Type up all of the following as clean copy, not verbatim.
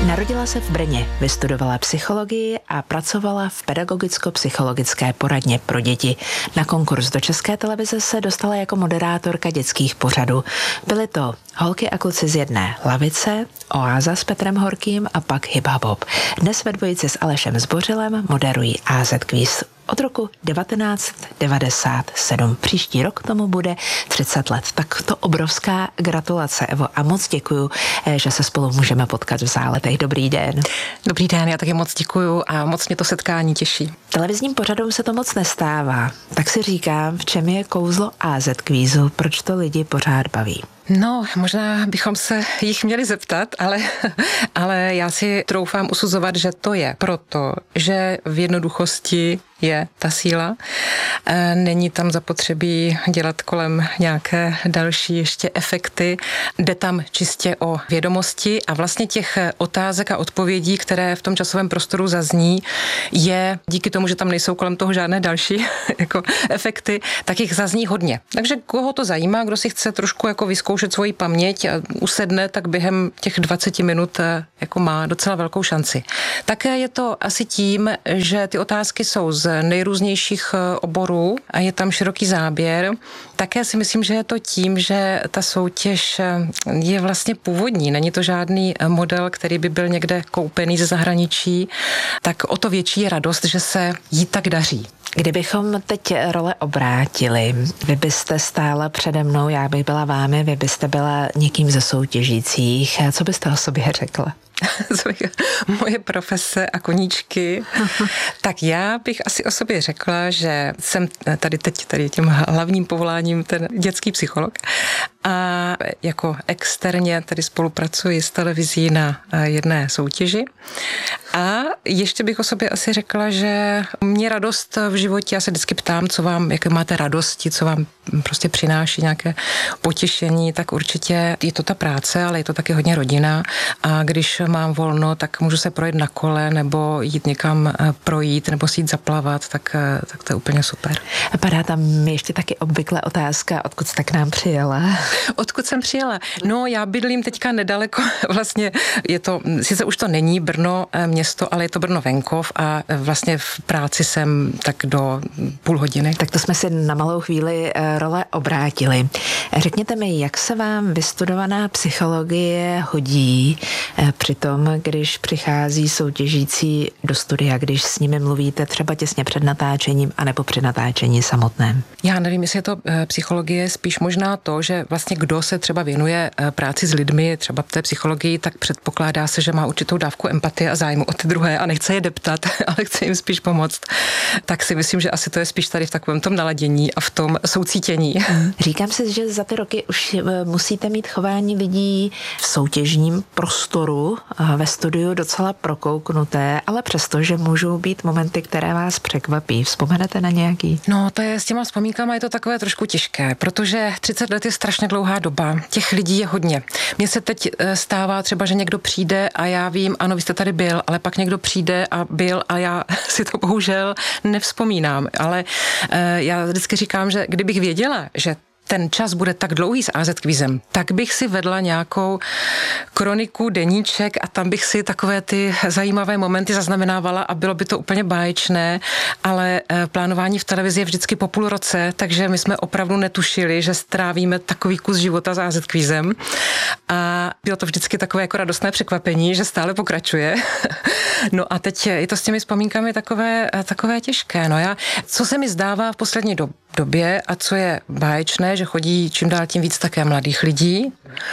Narodila se v Brně, vystudovala psychologii a pracovala v pedagogicko-psychologické poradně pro děti. Na konkurs do České televize se dostala jako moderátorka dětských pořadů. Byly to Holky a kluci z jedné lavice, Oáza s Petrem Horkým a pak Hip Hop. Dnes ve dvojici s Alešem Zbořilem moderují AZ Quiz od roku 1997. Příští rok tomu bude 30 let. Tak to obrovská gratulace, Evo, a moc děkuju, že se spolu můžeme potkat v Záletech. Dobrý den. Dobrý den, já taky moc děkuju a moc mě to setkání těší. Televizním pořadům se to moc nestává, tak si říkám, v čem je kouzlo AZ Quizu, proč to lidi pořád baví. No, možná bychom se jich měli zeptat, ale já si troufám usuzovat, že to je proto, že v jednoduchosti je ta síla. Není tam zapotřebí dělat kolem nějaké další ještě efekty. Jde tam čistě o vědomosti a vlastně těch otázek a odpovědí, které v tom časovém prostoru zazní, je díky tomu, že tam nejsou kolem toho žádné další jako efekty, tak jich zazní hodně. Takže koho to zajímá, kdo si chce trošku jako vyzkoušet svoji paměť a usedne, tak během těch 20 minut jako má docela velkou šanci. Také je to asi tím, že ty otázky jsou z nejrůznějších oborů a je tam široký záběr. Také si myslím, že je to tím, že ta soutěž je vlastně původní. Není to žádný model, který by byl někde koupený ze zahraničí, tak o to větší je radost, že se jí tak daří. Kdybychom teď role obrátili, vy byste stála přede mnou, já bych byla vámi, vy byste byla někým ze soutěžících. Co byste o sobě řekla? Moje profese a koníčky. Tak já bych asi o sobě řekla, že jsem tady tím hlavním povoláním ten dětský psycholog a jako externě tady spolupracuji s televizí na jedné soutěži. A ještě bych o sobě asi řekla, že mě radost v životě, já se vždycky ptám, jaké máte radosti, co vám prostě přináší nějaké potěšení, tak určitě je to ta práce, ale je to taky hodně rodina a když mám volno, tak můžu se projet na kole nebo jít někam projít nebo si jít zaplavat, tak to je úplně super. Padá tam ještě taky obvykle otázka, odkud jste k nám přijela? Odkud jsem přijela? No, já bydlím teďka nedaleko, vlastně je to, sice už to není Brno město, ale je to Brno venkov a vlastně v práci jsem tak do půl hodiny. Tak to jsme si na malou chvíli role obrátili. Řekněte mi, jak se vám vystudovaná psychologie hodí při tom, když přichází soutěžící do studia, když s nimi mluvíte třeba těsně před natáčením anebo při natáčení samotném? Já nevím, jestli je to psychologie, spíš možná to, že vlastně kdo se třeba věnuje práci s lidmi, třeba té psychologii, tak předpokládá se, že má určitou dávku empatie a zájmu o ty druhé a nechce je deptat, ale chce jim spíš pomoct. Tak si myslím, že asi to je spíš tady v takovém tom naladění a v tom soucítění. Říkám si, že za ty roky už musíte mít chování lidí v soutěžním prostoru ve studiu docela prokouknuté, ale přesto, že můžou být momenty, které vás překvapí. Vzpomenete na nějaký? No, to je s těma vzpomínkama je to takové trošku těžké, protože 30 let je strašně dlouhá doba. Těch lidí je hodně. Mně se teď stává třeba, že někdo přijde a já vím, ano, vy jste tady byl, ale pak někdo přijde a byl a já si to bohužel nevzpomínám. Ale já vždycky říkám, že kdybych věděla, že ten čas bude tak dlouhý s AZ Quizem, tak bych si vedla nějakou kroniku, deníček a tam bych si takové ty zajímavé momenty zaznamenávala a bylo by to úplně báječné, ale plánování v televizi je vždycky po půl roce, takže my jsme opravdu netušili, že strávíme takový kus života s AZ Quizem a bylo to vždycky takové jako radostné překvapení, že stále pokračuje. No a teď je to s těmi vzpomínkami takové těžké. No co se mi zdává v poslední době a co je báječné, že chodí čím dál tím víc také mladých lidí,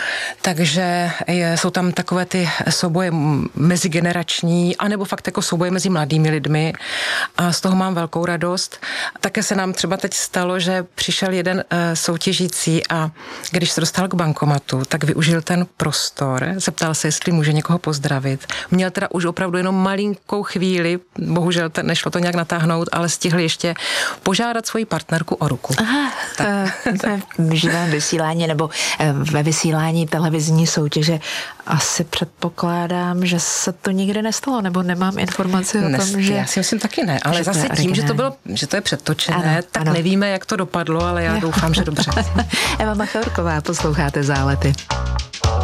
takže jsou tam takové ty souboje mezigenerační, anebo fakt jako souboje mezi mladými lidmi a z toho mám velkou radost. Také se nám třeba teď stalo, že přišel jeden soutěžící a když se dostal k bankomatu, tak využil ten prostor, zeptal se, jestli může někoho pozdravit. Měl teda už opravdu jenom malinkou chvíli, bohužel nešlo to nějak natáhnout, ale stihl ještě požádat svoji partnerku o ruku. Aha, v živém vysílání nebo ve vysílání televizní soutěže asi předpokládám, že se to nikdy nestalo, nebo nemám informaci o tom, že... Já si myslím taky ne, ale zase tím, že to je předtočené, tak ano. Nevíme, jak to dopadlo, ale já doufám, že dobře. Eva Machorková, posloucháte Zálety.